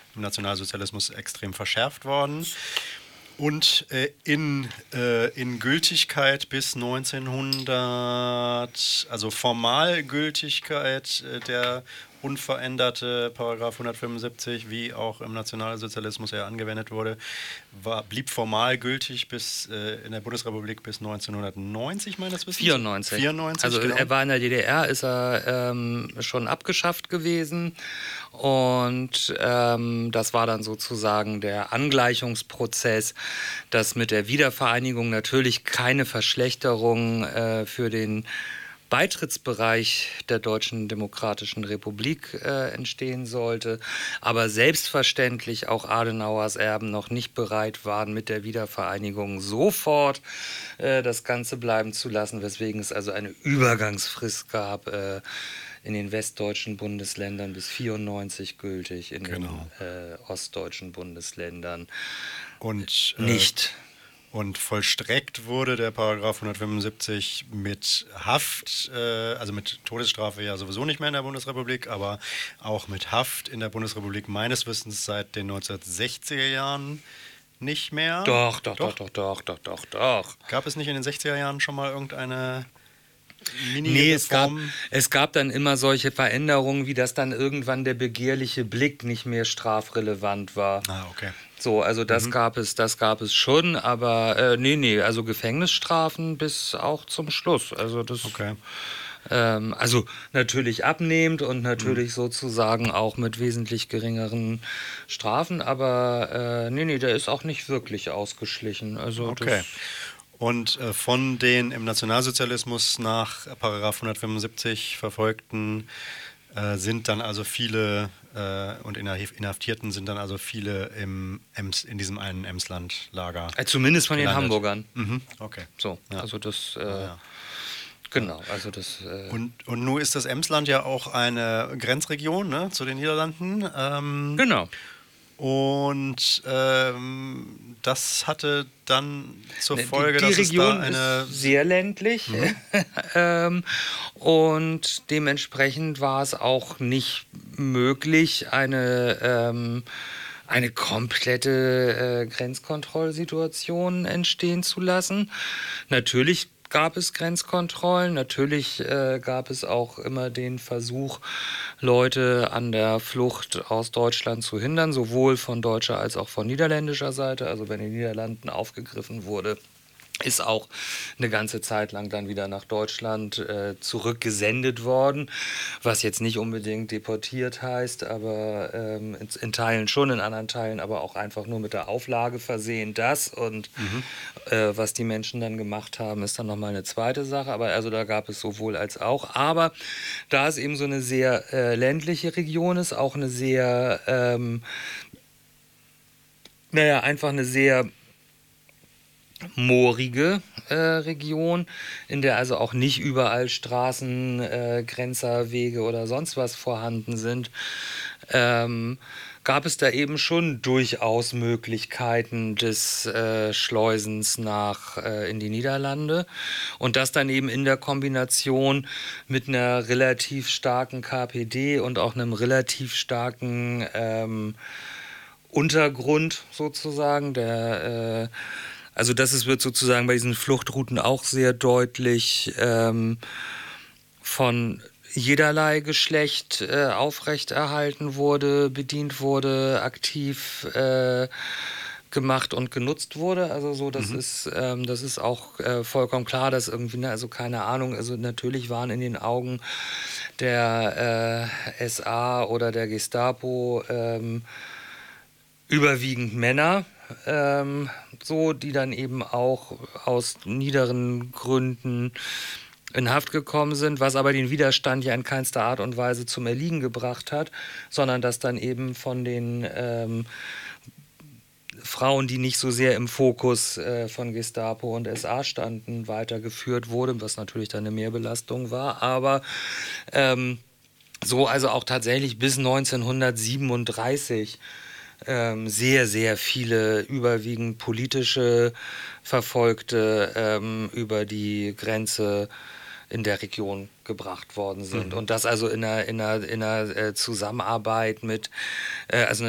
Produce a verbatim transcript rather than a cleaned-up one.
im Nationalsozialismus extrem verschärft worden. Und äh, in, äh, in Gültigkeit bis neunzehnhundert, also Formalgültigkeit äh, der unveränderte Paragraph hundertfünfundsiebzig, wie auch im Nationalsozialismus er angewendet wurde, war, blieb formal gültig bis äh, in der Bundesrepublik bis neunzehnhundertneunzig, meines Wissens. vierundneunzig. vierundneunzig, Also genau. er war in der D D R, ist er ähm, schon abgeschafft gewesen und ähm, das war dann sozusagen der Angleichungsprozess, dass mit der Wiedervereinigung natürlich keine Verschlechterung äh, für den Beitrittsbereich der Deutschen Demokratischen Republik äh, entstehen sollte, aber selbstverständlich auch Adenauers Erben noch nicht bereit waren, mit der Wiedervereinigung sofort äh, das Ganze bleiben zu lassen, weswegen es also eine Übergangsfrist gab, äh, in den westdeutschen Bundesländern bis vierundneunzig gültig, in Genau. den äh, ostdeutschen Bundesländern Und, äh, nicht. Und vollstreckt wurde der Paragraph hundertfünfundsiebzig mit Haft, äh, also mit Todesstrafe ja sowieso nicht mehr in der Bundesrepublik, aber auch mit Haft in der Bundesrepublik meines Wissens seit den neunzehnhundertsechziger Jahren nicht mehr. Doch, doch, doch, doch, doch, doch, doch, doch. Gab es nicht in den sechziger Jahren schon mal irgendeine Mini-Reform? Nee, es gab, es gab dann immer solche Veränderungen, wie dass dann irgendwann der begehrliche Blick nicht mehr strafrelevant war. Ah, okay. So, also das Mhm. gab es, das gab es schon, aber äh, nee, nee, also Gefängnisstrafen bis auch zum Schluss. Also das, Okay. ähm, also natürlich abnehmend und natürlich Mhm. sozusagen auch mit wesentlich geringeren Strafen, aber äh, nee, nee, der ist auch nicht wirklich ausgeschlichen. Also Okay. das, Und äh, von den im Nationalsozialismus nach Paragraph hundertfünfundsiebzig Verfolgten äh, sind dann also viele äh, und Inhaftierten sind dann also viele im Ems, in diesem einen Emsland-Lager. äh, zumindest von den gelandet. Hamburgern. Mhm. Okay. So, Ja. also das, äh, Ja, ja. genau, also das. Äh, Und, und nun ist das Emsland ja auch eine Grenzregion, ne, zu den Niederlanden. Ähm, genau. Und ähm, das hatte dann zur Die- Folge, die dass Region es da eine... ist sehr ländlich ähm, und dementsprechend war es auch nicht möglich, eine, ähm, eine komplette äh, Grenzkontrollsituation entstehen zu lassen. Natürlich gab es Grenzkontrollen, natürlich äh, gab es auch immer den Versuch, Leute an der Flucht aus Deutschland zu hindern, sowohl von deutscher als auch von niederländischer Seite. Also wenn in den Niederlanden aufgegriffen wurde, ist auch eine ganze Zeit lang dann wieder nach Deutschland äh, zurückgesendet worden, was jetzt nicht unbedingt deportiert heißt, aber ähm, in, in Teilen schon, in anderen Teilen aber auch einfach nur mit der Auflage versehen, das und Mhm. äh, was die Menschen dann gemacht haben, ist dann nochmal eine zweite Sache, aber also da gab es sowohl als auch, aber da es eben so eine sehr äh, ländliche Region ist, auch eine sehr, ähm, naja, einfach eine sehr moorige äh, Region, in der also auch nicht überall Straßen, äh, Grenzerwege oder sonst was vorhanden sind, ähm, gab es da eben schon durchaus Möglichkeiten des äh, Schleusens nach äh, in die Niederlande und das dann eben in der Kombination mit einer relativ starken K P D und auch einem relativ starken ähm, Untergrund sozusagen, der äh, also das ist, wird sozusagen bei diesen Fluchtrouten auch sehr deutlich ähm, von jederlei Geschlecht äh, aufrechterhalten wurde, bedient wurde, aktiv äh, gemacht und genutzt wurde. Also so, das Mhm. ist, ähm, das ist auch äh, vollkommen klar, dass irgendwie, ne, also keine Ahnung, also natürlich waren in den Augen der äh, S A oder der Gestapo ähm, überwiegend Männer, ähm, so, die dann eben auch aus niederen Gründen in Haft gekommen sind, was aber den Widerstand ja in keinster Art und Weise zum Erliegen gebracht hat, sondern dass dann eben von den ähm, Frauen, die nicht so sehr im Fokus äh, von Gestapo und S A standen, weitergeführt wurde, was natürlich dann eine Mehrbelastung war, aber ähm, so also auch tatsächlich bis neunzehnhundertsiebenunddreißig ähm, sehr, sehr viele überwiegend politische Verfolgte ähm, über die Grenze in der Region gebracht worden sind. Mhm. Und das also in einer, in einer, in einer äh, Zusammenarbeit mit, äh, also